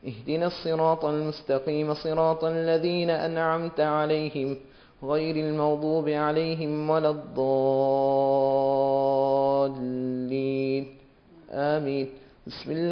اهدنا الصراط المستقيم صراط الذين أنعمت عليهم غير المغضوب عليهم ولا الضالين آمين. بسم الله